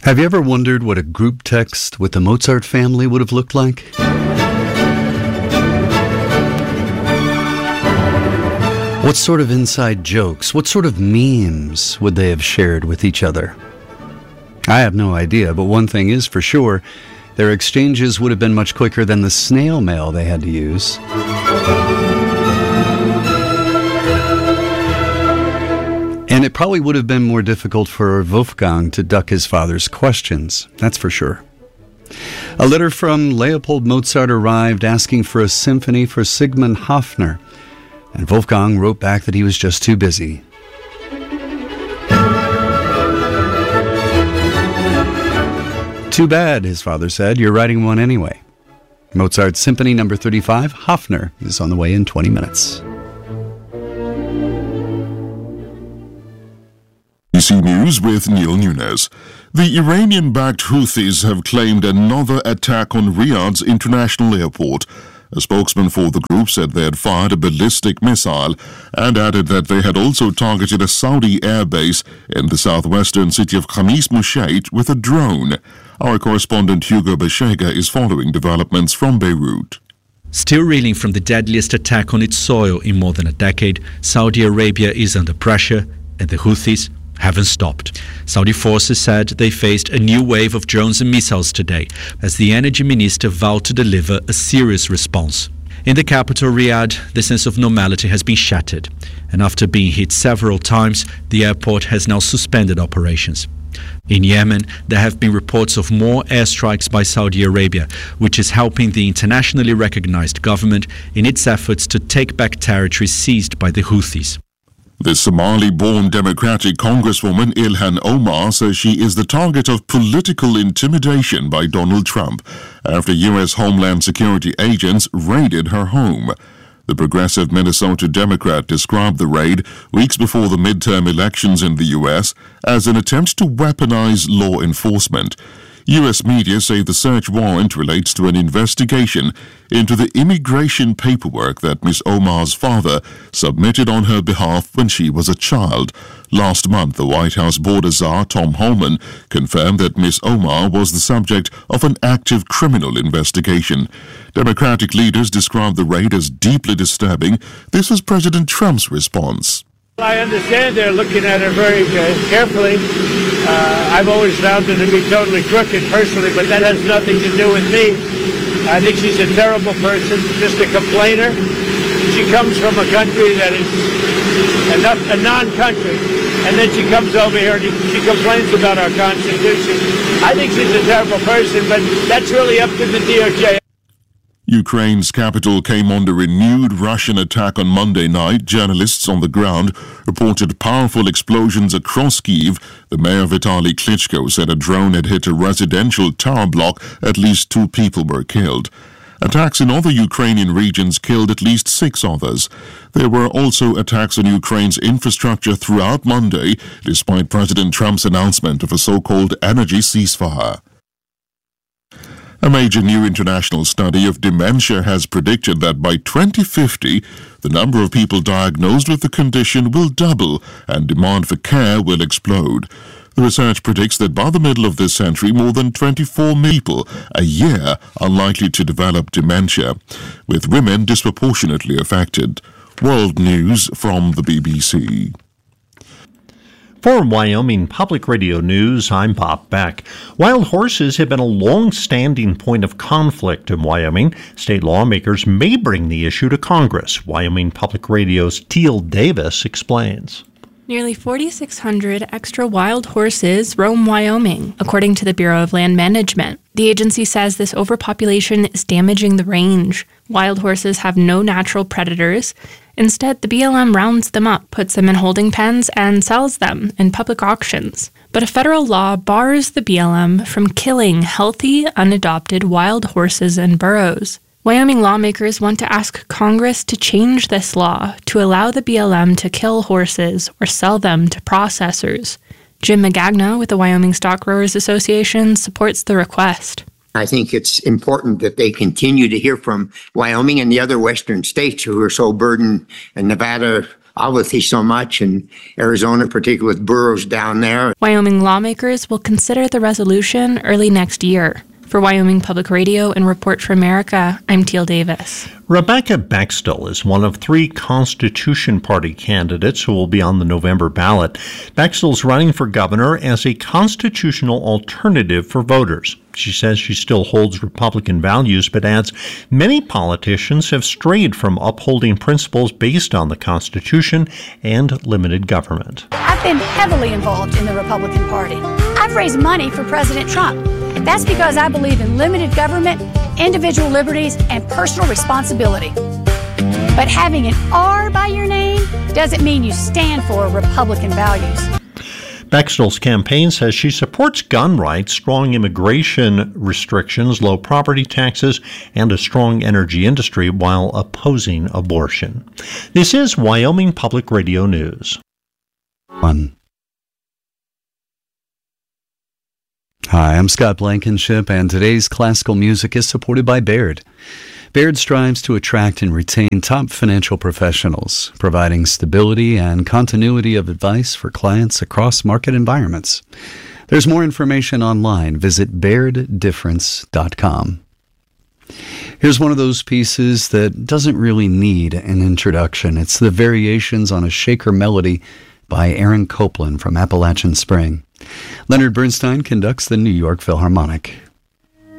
Have you ever wondered what a group text with the Mozart family would have looked like? What sort of inside jokes, what sort of memes would they have shared with each other? I have no idea, but one thing is for sure, their exchanges would have been much quicker than the snail mail they had to use. And it probably would have been more difficult for Wolfgang to duck his father's questions, that's for sure. A letter from Leopold Mozart arrived asking for a symphony for Sigmund Hofner, and Wolfgang wrote back that he was just too busy. Too bad, his father said, you're writing one anyway. Mozart's Symphony No. 35, Hofner, is on the way in 20 minutes. BBC News with Neil Nunes. The Iranian-backed Houthis have claimed another attack on Riyadh's international airport. A spokesman for the group said they had fired a ballistic missile and added that they had also targeted a Saudi airbase in the southwestern city of Khamis Musheit with a drone. Our correspondent Hugo Beshega is following developments from Beirut. Still reeling from the deadliest attack on its soil in more than a decade, Saudi Arabia is under pressure, and the Houthis haven't stopped. Saudi forces said they faced a new wave of drones and missiles today, as the energy minister vowed to deliver a serious response. In the capital, Riyadh, the sense of normality has been shattered, and after being hit several times, the airport has now suspended operations. In Yemen, there have been reports of more airstrikes by Saudi Arabia, which is helping the internationally recognized government in its efforts to take back territory seized by the Houthis. The Somali-born Democratic Congresswoman Ilhan Omar says she is the target of political intimidation by Donald Trump after U.S. Homeland Security agents raided her home. The progressive Minnesota Democrat described the raid weeks before the midterm elections in the U.S. as an attempt to weaponize law enforcement. U.S. media say the search warrant relates to an investigation into the immigration paperwork that Ms. Omar's father submitted on her behalf when she was a child. Last month, the White House border czar, Tom Homan, confirmed that Ms. Omar was the subject of an active criminal investigation. Democratic leaders described the raid as deeply disturbing. This was President Trump's response. I understand they're looking at her very carefully. I've always found her to be totally crooked personally, but that has nothing to do with me. I think she's a terrible person, just a complainer. She comes from a country that is a non-country, and then she comes over here and she complains about our Constitution. I think she's a terrible person, but that's really up to the DOJ. Ukraine's capital came under renewed Russian attack on Monday night. Journalists on the ground reported powerful explosions across Kyiv. The mayor Vitaly Klitschko said a drone had hit a residential tower block. At least 2 people were killed. Attacks in other Ukrainian regions killed at least 6 others. There were also attacks on Ukraine's infrastructure throughout Monday, despite President Trump's announcement of a so-called energy ceasefire. A major new international study of dementia has predicted that by 2050, the number of people diagnosed with the condition will double and demand for care will explode. The research predicts that by the middle of this century, more than 24 million people a year are likely to develop dementia, with women disproportionately affected. World News from the BBC. For Wyoming Public Radio News, I'm Bob Beck. Wild horses have been a long-standing point of conflict in Wyoming. State lawmakers may bring the issue to Congress. Wyoming Public Radio's Teal Davis explains. Nearly 4,600 extra wild horses roam Wyoming, according to the Bureau of Land Management. The agency says this overpopulation is damaging the range. Wild horses have no natural predators. Instead, the BLM rounds them up, puts them in holding pens, and sells them in public auctions. But a federal law bars the BLM from killing healthy, unadopted wild horses in burrows. Wyoming lawmakers want to ask Congress to change this law to allow the BLM to kill horses or sell them to processors. Jim Magagna with the Wyoming Stock Growers Association supports the request. I think it's important that they continue to hear from Wyoming and the other western states who are so burdened, and Nevada I will teach so much, and Arizona, particularly with Burroughs down there. Wyoming lawmakers will consider the resolution early next year. For Wyoming Public Radio and Report for America, I'm Teal Davis. Rebecca Bextel is one of 3 Constitution Party candidates who will be on the November ballot. Bextel's running for governor as a constitutional alternative for voters. She says she still holds Republican values, but adds many politicians have strayed from upholding principles based on the Constitution and limited government. I've been heavily involved in the Republican Party. I've raised money for President Trump. That's because I believe in limited government, individual liberties, and personal responsibility. But having an R by your name doesn't mean you stand for Republican values. Bextel's campaign says she supports gun rights, strong immigration restrictions, low property taxes, and a strong energy industry while opposing abortion. This is Wyoming Public Radio News. Hi, I'm Scott Blankenship, and today's classical music is supported by Baird. Baird strives to attract and retain top financial professionals, providing stability and continuity of advice for clients across market environments. There's more information online. Visit BairdDifference.com. Here's one of those pieces that doesn't really need an introduction. It's the Variations on a Shaker Melody by Aaron Copland from Appalachian Spring. Leonard Bernstein conducts the New York Philharmonic.